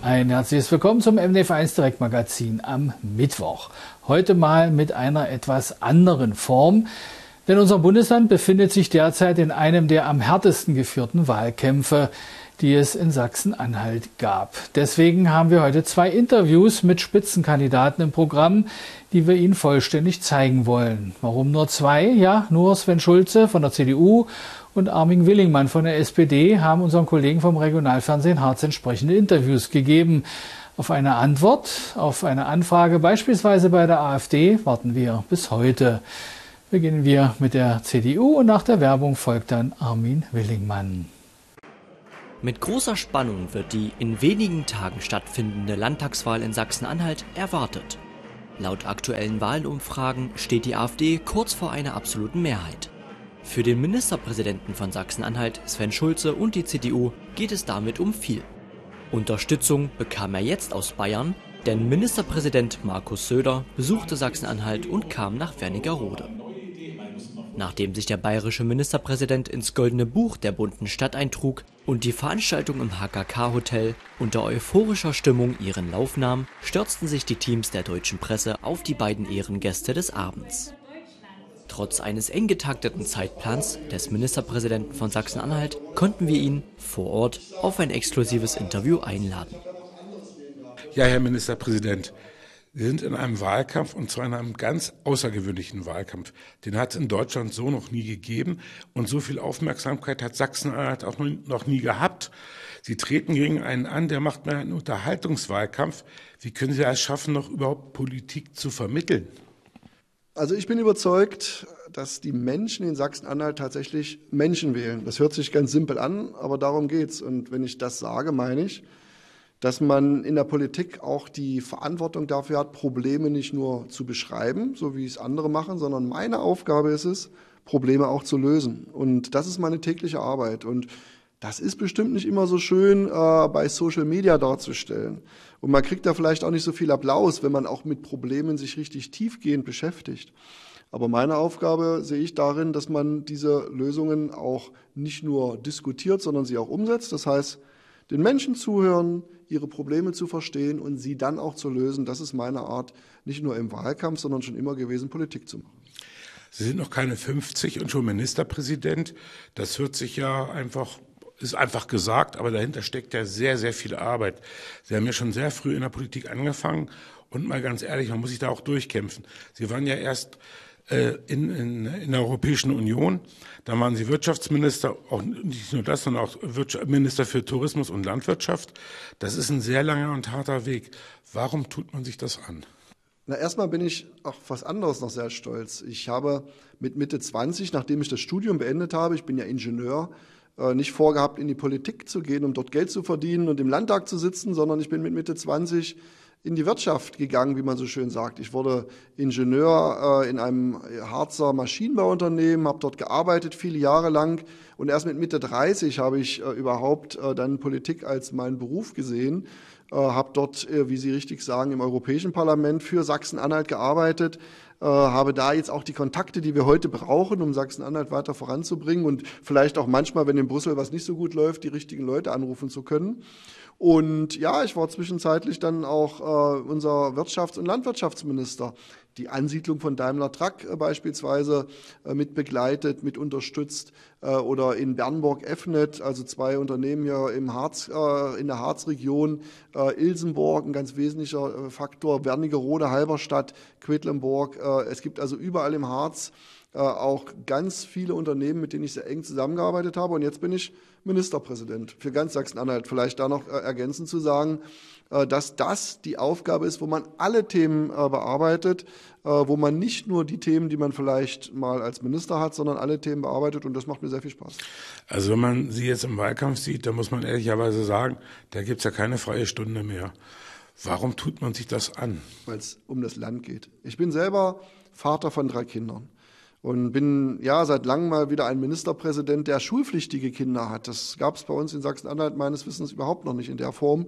Ein herzliches Willkommen zum MDF1 Direktmagazin am Mittwoch. Heute mal mit einer etwas anderen Form, denn unser Bundesland befindet sich derzeit in einem der am härtesten geführten Wahlkämpfe, die es in Sachsen-Anhalt gab. Deswegen haben wir heute 2 Interviews mit Spitzenkandidaten im Programm, die wir Ihnen vollständig zeigen wollen. Warum nur 2? Ja, nur Sven Schulze von der CDU und Armin Willingmann von der SPD haben unseren Kollegen vom Regionalfernsehen Harz entsprechende Interviews gegeben. Auf eine Antwort, auf eine Anfrage beispielsweise bei der AfD warten wir bis heute. Beginnen wir mit der CDU und nach der Werbung folgt dann Armin Willingmann. Mit großer Spannung wird die in wenigen Tagen stattfindende Landtagswahl in Sachsen-Anhalt erwartet. Laut aktuellen Wahlumfragen steht die AfD kurz vor einer absoluten Mehrheit. Für den Ministerpräsidenten von Sachsen-Anhalt, Sven Schulze, und die CDU geht es damit um viel. Unterstützung bekam er jetzt aus Bayern, denn Ministerpräsident Markus Söder besuchte Sachsen-Anhalt und kam nach Wernigerode. Nachdem sich der bayerische Ministerpräsident ins Goldene Buch der bunten Stadt eintrug und die Veranstaltung im HKK-Hotel unter euphorischer Stimmung ihren Lauf nahm, stürzten sich die Teams der deutschen Presse auf die beiden Ehrengäste des Abends. Trotz eines eng getakteten Zeitplans des Ministerpräsidenten von Sachsen-Anhalt konnten wir ihn vor Ort auf ein exklusives Interview einladen. Ja, Herr Ministerpräsident, Sie sind in einem Wahlkampf, und zwar in einem ganz außergewöhnlichen Wahlkampf. Den hat es in Deutschland so noch nie gegeben, und so viel Aufmerksamkeit hat Sachsen-Anhalt auch noch nie gehabt. Sie treten gegen einen an, der macht mehr einen Unterhaltungswahlkampf. Wie können Sie es schaffen, noch überhaupt Politik zu vermitteln? Also ich bin überzeugt, dass die Menschen in Sachsen-Anhalt tatsächlich Menschen wählen. Das hört sich ganz simpel an, aber darum geht's. Und wenn ich das sage, meine ich, dass man in der Politik auch die Verantwortung dafür hat, Probleme nicht nur zu beschreiben, so wie es andere machen, sondern meine Aufgabe ist es, Probleme auch zu lösen. Und das ist meine tägliche Arbeit. Und das ist bestimmt nicht immer so schön bei Social Media darzustellen. Und man kriegt da vielleicht auch nicht so viel Applaus, wenn man auch mit Problemen sich richtig tiefgehend beschäftigt. Aber meine Aufgabe sehe ich darin, dass man diese Lösungen auch nicht nur diskutiert, sondern sie auch umsetzt. Das heißt, den Menschen zuhören, ihre Probleme zu verstehen und sie dann auch zu lösen. Das ist meine Art, nicht nur im Wahlkampf, sondern schon immer gewesen, Politik zu machen. Sie sind noch keine 50 und schon Ministerpräsident. Das hört sich ja ist einfach gesagt, aber dahinter steckt ja sehr, sehr viel Arbeit. Sie haben ja schon sehr früh in der Politik angefangen und mal ganz ehrlich, man muss sich da auch durchkämpfen. Sie waren ja erst in der Europäischen Union, dann waren Sie Wirtschaftsminister, auch nicht nur das, sondern auch Minister für Tourismus und Landwirtschaft. Das ist ein sehr langer und harter Weg. Warum tut man sich das an? Na, erstmal bin ich auf was anderes noch sehr stolz. Ich habe mit Mitte 20, nachdem ich das Studium beendet habe, ich bin ja Ingenieur, nicht vorgehabt, in die Politik zu gehen, um dort Geld zu verdienen und im Landtag zu sitzen, sondern ich bin mit Mitte 20 in die Wirtschaft gegangen, wie man so schön sagt. Ich wurde Ingenieur in einem Harzer Maschinenbauunternehmen, habe dort gearbeitet viele Jahre lang, und erst mit Mitte 30 habe ich überhaupt dann Politik als meinen Beruf gesehen, habe dort, wie Sie richtig sagen, im Europäischen Parlament für Sachsen-Anhalt gearbeitet, habe da jetzt auch die Kontakte, die wir heute brauchen, um Sachsen-Anhalt weiter voranzubringen und vielleicht auch manchmal, wenn in Brüssel was nicht so gut läuft, die richtigen Leute anrufen zu können. Und ja, ich war zwischenzeitlich dann auch unser Wirtschafts- und Landwirtschaftsminister. Die Ansiedlung von Daimler Truck beispielsweise mit begleitet, mit unterstützt, oder in Bernburg Effnet, also 2 Unternehmen hier im Harz, in der Harzregion, Ilsenborg, ein ganz wesentlicher Faktor, Wernigerode, Halberstadt, Quedlinburg. Es gibt also überall im Harz auch ganz viele Unternehmen, mit denen ich sehr eng zusammengearbeitet habe. Und jetzt bin ich Ministerpräsident für ganz Sachsen-Anhalt. Vielleicht da noch ergänzend zu sagen, dass das die Aufgabe ist, wo man alle Themen bearbeitet, wo man nicht nur die Themen, die man vielleicht mal als Minister hat, sondern alle Themen bearbeitet, und das macht mir sehr viel Spaß. Also wenn man Sie jetzt im Wahlkampf sieht, dann muss man ehrlicherweise sagen, da gibt's ja keine freie Stunde mehr. Warum tut man sich das an? Weil es um das Land geht. Ich bin selber Vater von 3 Kindern. Und bin ja seit langem mal wieder ein Ministerpräsident, der schulpflichtige Kinder hat. Das gab es bei uns in Sachsen-Anhalt meines Wissens überhaupt noch nicht in der Form.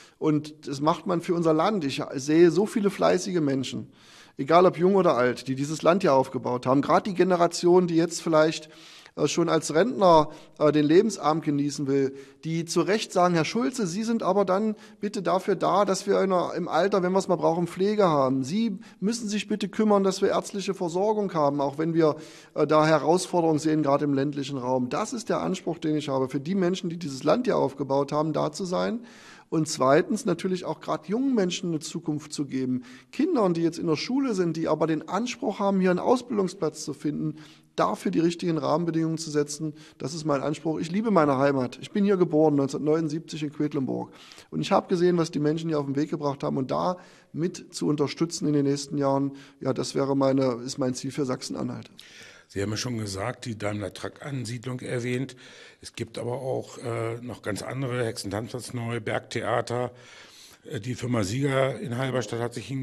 Und das macht man für unser Land. Ich sehe so viele fleißige Menschen, egal ob jung oder alt, die dieses Land hier aufgebaut haben. Gerade die Generation, die jetzt vielleicht schon als Rentner den Lebensabend genießen will, die zu Recht sagen, Herr Schulze, Sie sind aber dann bitte dafür da, dass wir im Alter, wenn wir es mal brauchen, Pflege haben. Sie müssen sich bitte kümmern, dass wir ärztliche Versorgung haben, auch wenn wir da Herausforderungen sehen, gerade im ländlichen Raum. Das ist der Anspruch, den ich habe, für die Menschen, die dieses Land hier aufgebaut haben, da zu sein. Und zweitens natürlich auch gerade jungen Menschen eine Zukunft zu geben. Kindern, die jetzt in der Schule sind, die aber den Anspruch haben, hier einen Ausbildungsplatz zu finden, dafür die richtigen Rahmenbedingungen zu setzen. Das ist mein Anspruch. Ich liebe meine Heimat. Ich bin hier geboren, 1979 in Quedlinburg. Und ich habe gesehen, was die Menschen hier auf den Weg gebracht haben. Und da mit zu unterstützen in den nächsten Jahren, ja, das ist mein Ziel für Sachsen-Anhalt. Sie haben ja schon gesagt, die Daimler-Truck-Ansiedlung erwähnt. Es gibt aber auch noch ganz andere, Hexentanzplatz neu, Bergtheater. Die Firma Sieger in Halberstadt hat sich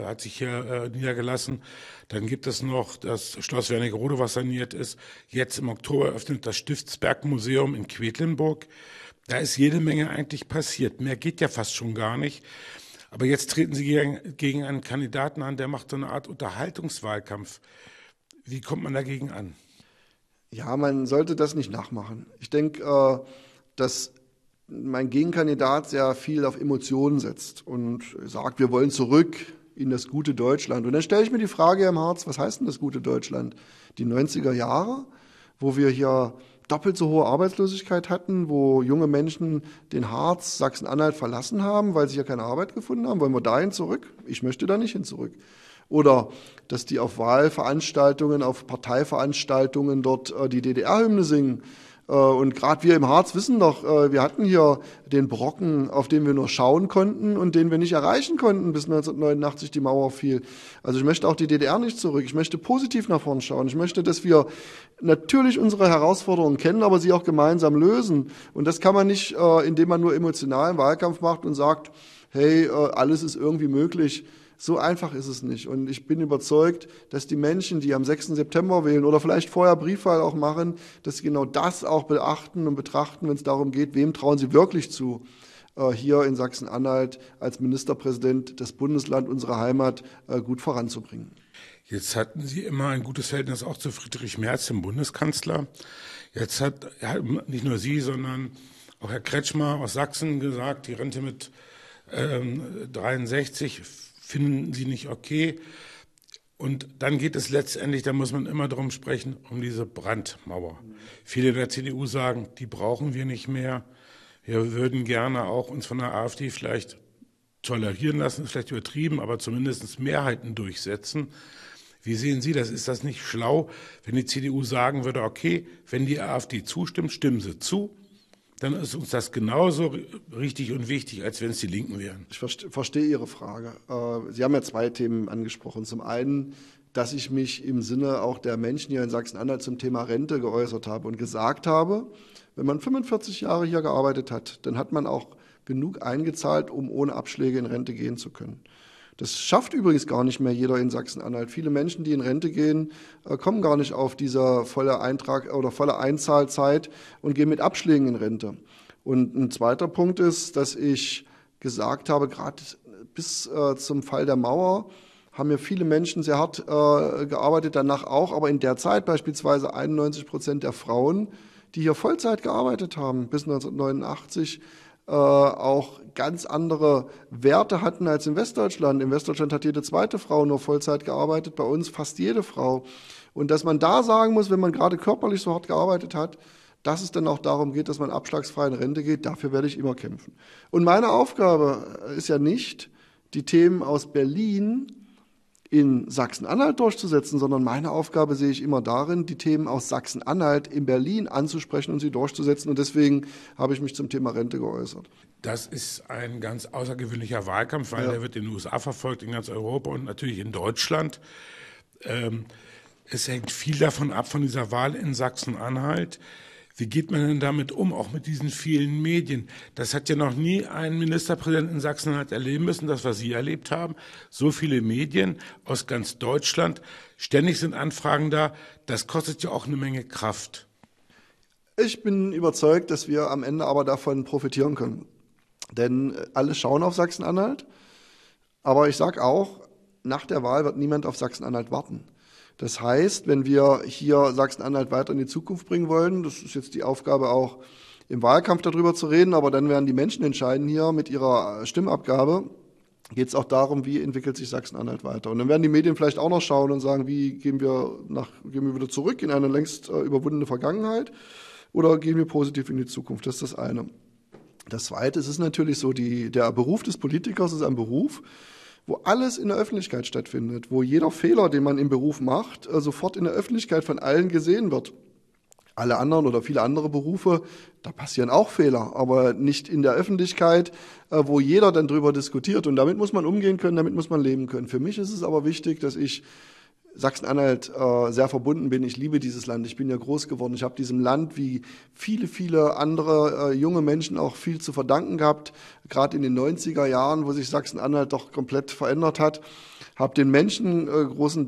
hier niedergelassen. Dann gibt es noch das Schloss Wernigerode, was saniert ist. Jetzt im Oktober öffnet das Stiftsbergmuseum in Quedlinburg. Da ist jede Menge eigentlich passiert. Mehr geht ja fast schon gar nicht. Aber jetzt treten Sie gegen einen Kandidaten an, der macht so eine Art Unterhaltungswahlkampf. Wie kommt man dagegen an? Ja, man sollte das nicht nachmachen. Ich denke, dass mein Gegenkandidat sehr viel auf Emotionen setzt und sagt, wir wollen zurück in das gute Deutschland. Und dann stelle ich mir die Frage im Harz, was heißt denn das gute Deutschland? Die 90er Jahre, wo wir hier doppelt so hohe Arbeitslosigkeit hatten, wo junge Menschen den Harz, Sachsen-Anhalt verlassen haben, weil sie hier keine Arbeit gefunden haben. Wollen wir dahin zurück? Ich möchte da nicht hin zurück. Oder dass die auf Wahlveranstaltungen, auf Parteiveranstaltungen dort die DDR-Hymne singen. Und gerade wir im Harz wissen doch, wir hatten hier den Brocken, auf den wir nur schauen konnten und den wir nicht erreichen konnten, bis 1989 die Mauer fiel. Also ich möchte auch die DDR nicht zurück. Ich möchte positiv nach vorn schauen. Ich möchte, dass wir natürlich unsere Herausforderungen kennen, aber sie auch gemeinsam lösen. Und das kann man nicht, indem man nur emotionalen Wahlkampf macht und sagt, hey, alles ist irgendwie möglich. So einfach ist es nicht. Und ich bin überzeugt, dass die Menschen, die am 6. September wählen oder vielleicht vorher Briefwahl auch machen, dass sie genau das auch beachten und betrachten, wenn es darum geht, wem trauen sie wirklich zu, hier in Sachsen-Anhalt als Ministerpräsident das Bundesland, unsere Heimat, gut voranzubringen. Jetzt hatten Sie immer ein gutes Verhältnis auch zu Friedrich Merz, dem Bundeskanzler. Jetzt hat nicht nur Sie, sondern auch Herr Kretschmer aus Sachsen gesagt, die Rente mit 63 finden Sie nicht okay. Und dann geht es letztendlich, da muss man immer darum sprechen, um diese Brandmauer. Viele der CDU sagen, die brauchen wir nicht mehr. Wir würden gerne auch uns von der AfD vielleicht tolerieren lassen, ist vielleicht übertrieben, aber zumindest Mehrheiten durchsetzen. Wie sehen Sie das? Ist das nicht schlau, wenn die CDU sagen würde, okay, wenn die AfD zustimmt, stimmen sie zu? Dann ist uns das genauso richtig und wichtig, als wenn es die Linken wären. Ich verstehe Ihre Frage. Sie haben ja zwei Themen angesprochen. Zum einen, dass ich mich im Sinne auch der Menschen hier in Sachsen-Anhalt zum Thema Rente geäußert habe und gesagt habe, wenn man 45 Jahre hier gearbeitet hat, dann hat man auch genug eingezahlt, um ohne Abschläge in Rente gehen zu können. Das schafft übrigens gar nicht mehr jeder in Sachsen-Anhalt. Viele Menschen, die in Rente gehen, kommen gar nicht auf diese volle Einzahlzeit und gehen mit Abschlägen in Rente. Und ein zweiter Punkt ist, dass ich gesagt habe, gerade bis zum Fall der Mauer haben ja viele Menschen sehr hart gearbeitet, danach auch, aber in der Zeit beispielsweise 91% der Frauen, die hier Vollzeit gearbeitet haben, bis 1989, auch ganz andere Werte hatten als in Westdeutschland. In Westdeutschland hat jede zweite Frau nur Vollzeit gearbeitet, bei uns fast jede Frau. Und dass man da sagen muss, wenn man gerade körperlich so hart gearbeitet hat, dass es dann auch darum geht, dass man abschlagsfrei in Rente geht, dafür werde ich immer kämpfen. Und meine Aufgabe ist ja nicht, die Themen aus Berlin in Sachsen-Anhalt durchzusetzen, sondern meine Aufgabe sehe ich immer darin, die Themen aus Sachsen-Anhalt in Berlin anzusprechen und sie durchzusetzen. Und deswegen habe ich mich zum Thema Rente geäußert. Das ist ein ganz außergewöhnlicher Wahlkampf, weil der wird in den USA verfolgt, in ganz Europa und natürlich in Deutschland. Es hängt viel davon ab, von dieser Wahl in Sachsen-Anhalt. Wie geht man denn damit um, auch mit diesen vielen Medien? Das hat ja noch nie ein Ministerpräsident in Sachsen-Anhalt erleben müssen, das, was Sie erlebt haben. So viele Medien aus ganz Deutschland. Ständig sind Anfragen da. Das kostet ja auch eine Menge Kraft. Ich bin überzeugt, dass wir am Ende aber davon profitieren können. Denn alle schauen auf Sachsen-Anhalt. Aber ich sage auch, nach der Wahl wird niemand auf Sachsen-Anhalt warten. Das heißt, wenn wir hier Sachsen-Anhalt weiter in die Zukunft bringen wollen, das ist jetzt die Aufgabe auch im Wahlkampf darüber zu reden, aber dann werden die Menschen entscheiden hier mit ihrer Stimmabgabe, geht es auch darum, wie entwickelt sich Sachsen-Anhalt weiter. Und dann werden die Medien vielleicht auch noch schauen und sagen, wie gehen wir wieder zurück in eine längst überwundene Vergangenheit oder gehen wir positiv in die Zukunft. Das ist das eine. Das zweite, es ist natürlich so, der Beruf des Politikers ist ein Beruf, wo alles in der Öffentlichkeit stattfindet, wo jeder Fehler, den man im Beruf macht, sofort in der Öffentlichkeit von allen gesehen wird. Alle anderen oder viele andere Berufe, da passieren auch Fehler, aber nicht in der Öffentlichkeit, wo jeder dann drüber diskutiert. Und damit muss man umgehen können, damit muss man leben können. Für mich ist es aber wichtig, dass ich Sachsen-Anhalt sehr verbunden bin. Ich liebe dieses Land. Ich bin ja groß geworden. Ich habe diesem Land wie viele, viele andere junge Menschen auch viel zu verdanken gehabt. Gerade in den 90er Jahren, wo sich Sachsen-Anhalt doch komplett verändert hat. Habe den Menschen großen